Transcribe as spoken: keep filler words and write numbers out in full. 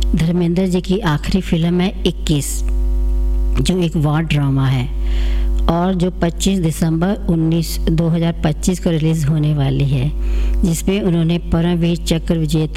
धर्मेंद्र जी की आखिरी फिल्म है इक्कीस, जो एक वॉर ड्रामा है और जो पच्चीस दिसंबर उन्नीस दो हज़ार पच्चीस को रिलीज़ होने वाली है, जिसमें उन्होंने परमवीर चक्र विजेता